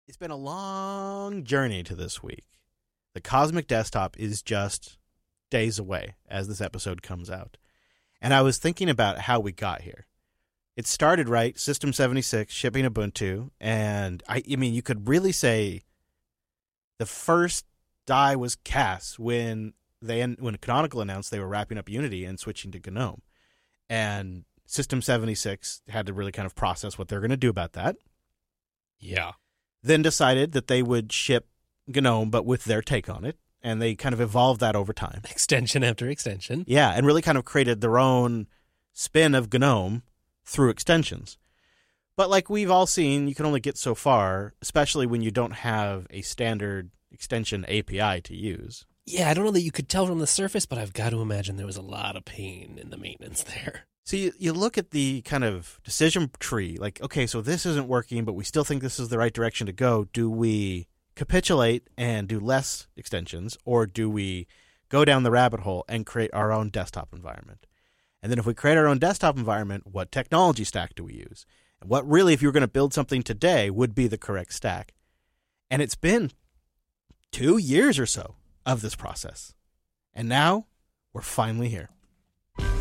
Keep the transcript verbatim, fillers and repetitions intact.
It's been a long journey to this week. The Cosmic Desktop is just days away as this episode comes out. And I was thinking about how we got here. It started, right, System seventy-six, shipping Ubuntu, and I, I mean, you could really say the first die was cast when they when Canonical announced they were wrapping up Unity and switching to GNOME. And System seventy-six had to really kind of process what they're going to do about that. Yeah. Then decided that they would ship GNOME, but with their take on it. And they kind of evolved that over time. Extension after extension. Yeah, and really kind of created their own spin of GNOME through extensions. But like we've all seen, you can only get so far, especially when you don't have a standard extension A P I to use. Yeah, I don't know that you could tell from the surface, but I've got to imagine there was a lot of pain in the maintenance there. So you, you look at the kind of decision tree, like, okay, so this isn't working, but we still think this is the right direction to go. Do we capitulate and do less extensions, or do we go down the rabbit hole and create our own desktop environment? And then if we create our own desktop environment, what technology stack do we use? And what really, if you were going to build something today, would be the correct stack? And it's been two years or so of this process. And now we're finally here.